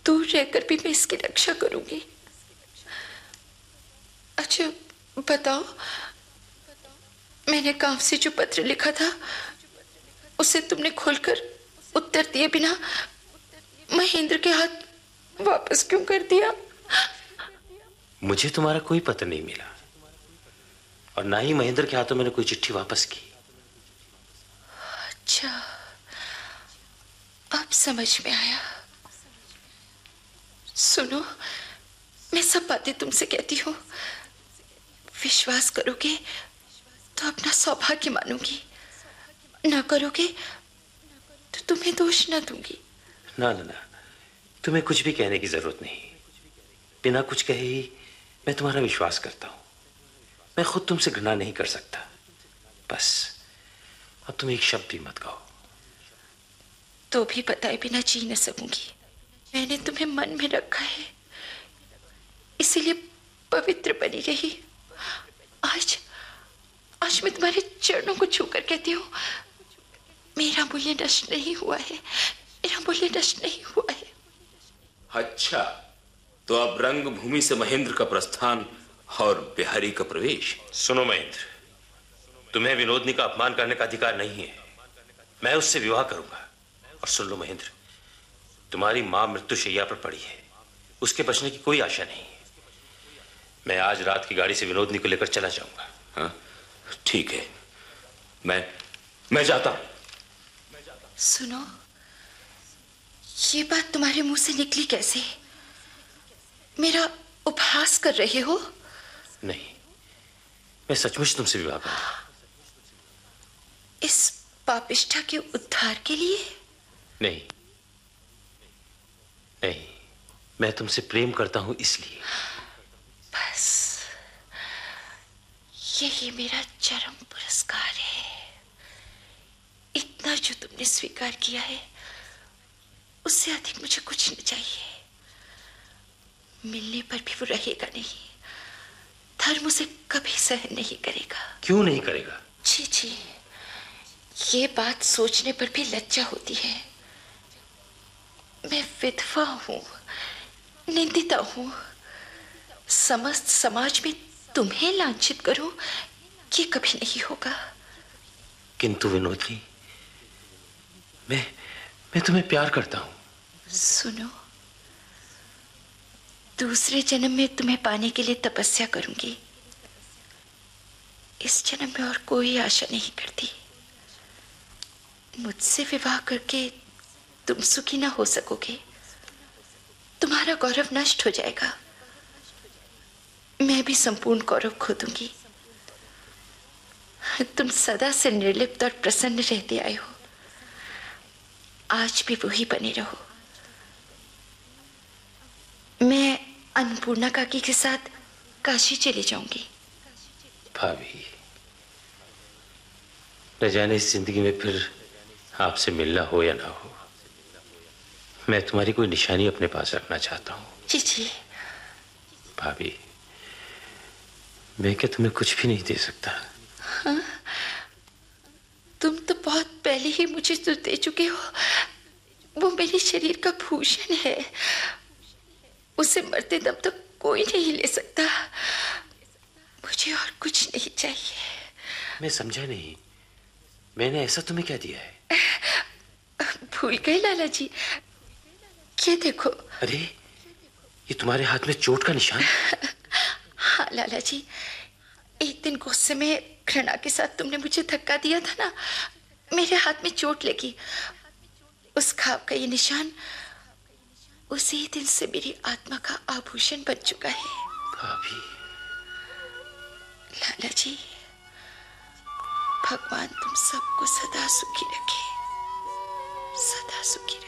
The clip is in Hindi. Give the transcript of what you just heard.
दूर रहकर भी मैं इसकी रक्षा करूंगी। अच्छा बताओ, मैंने गांव से जो पत्र लिखा था उसे तुमने खोलकर उत्तर दिए बिना महेंद्र के हाथ वापस क्यों कर दिया? मुझे तुम्हारा कोई पत्र नहीं मिला और ना ही महेंद्र के हाथों मैंने कोई चिट्ठी वापस की। अच्छा, अब समझ में आया। सुनो, मैं सब बातें तुमसे कहती हूँ, विश्वास करोगे तो अपना सौभाग्य मानूंगी, ना करोगे तो तुम्हें दोष न दूंगी। ना ना ना, तुम्हें कुछ भी कहने की जरूरत नहीं। बिना कुछ कहे ही मैं तुम्हारा विश्वास करता हूं। मैं खुद तुमसे घृणा नहीं कर सकता। बस अब तुम एक शब्द भी मत कहो। तो भी बताए बिना जी न सकूंगी। मैंने तुम्हें मन में रखा है, इसीलिए पवित्र बनी रही। आज आज मैं तुम्हारे चरणों को छूकर कहती हूँ, मेरा मूल्य नष्ट नहीं हुआ है, मेरा मूल्य नष्ट नहीं हुआ है। अच्छा, तो अब रंगभूमि से महेंद्र का प्रस्थान और बिहारी का प्रवेश। सुनो महेंद्र, तुम्हें विनोदनी का अपमान करने का अधिकार नहीं है। मैं उससे विवाह करूंगा। और सुन लो महेंद्र, तुम्हारी मां मृत्युशैया पर पड़ी है, उसके बचने की कोई आशा नहीं है। मैं आज रात की गाड़ी से विनोदनी को लेकर चला जाऊंगा। हाँ ठीक है, मैं जाता हूं। सुनो, ये बात तुम्हारे मुंह से निकली कैसे? मेरा उपहास कर रहे हो? नहीं, मैं सचमुच तुमसे विवाह करूंगा। इस पापिष्ठा के उद्धार के लिए? नहीं नहीं, मैं तुमसे प्रेम करता हूं इसलिए। बस यही मेरा चरम पुरस्कार है। इतना जो तुमने स्वीकार किया है, उससे अधिक मुझे कुछ नहीं चाहिए। मिलने पर भी वो रहेगा नहीं। धर्म उसे कभी सहन नहीं करेगा। क्यों नहीं करेगा? जी जी, ये बात सोचने पर भी लज्जा होती है। मैं विधवा हूं, निंदिता हूं। समस्त समाज में तुम्हें लांछित करूं, ये कभी नहीं होगा। किंतु विनोदनी, मैं तुम्हें प्यार करता हूं। सुनो, दूसरे जन्म में तुम्हें पाने के लिए तपस्या करूंगी। इस जन्म में और कोई आशा नहीं करती। मुझसे विवाह करके तुम सुखी ना हो सकोगे, तुम्हारा गौरव नष्ट हो जाएगा। मैं भी संपूर्ण गौरव खो दूंगी। तुम सदा से निर्लिप्त और प्रसन्न रहते आए हो, आज भी वही बने रहो। मैं अन्नपूर्णा काकी के साथ काशी चली जाऊंगी। भाभी, न जाने इस जिंदगी में फिर आपसे मिलना हो या ना हो, मैं तुम्हारी कोई निशानी अपने पास रखना चाहता हूँ। जी जी। भाभी, मैं क्या तुम्हें कुछ भी नहीं दे सकता? हाँ, तुम तो बहुत पहले ही मुझे जो दे चुके हो, वो मेरे शरीर का भूषण है। उसे मरते दम तक कोई नहीं ले सकता। मुझे और कुछ नहीं चाहिए। मैं समझा नहीं, मैंने ऐसा तुम्हें क्या दिया है? भूल गए लाला जी? ये देखो। अरे, ये तुम्हारे हाथ में चोट का निशान? हाँ लाला जी, एक दिन गुस्से में घृणा के साथ तुमने मुझे धक्का दिया था ना, मेरे हाथ में चोट लगी। उस घाव का ये निशान उसी दिन से मेरी आत्मा का आभूषण बन चुका है। भाभी। लाला जी, भगवान तुम सबको सदा सुखी रखे, सदा सुखी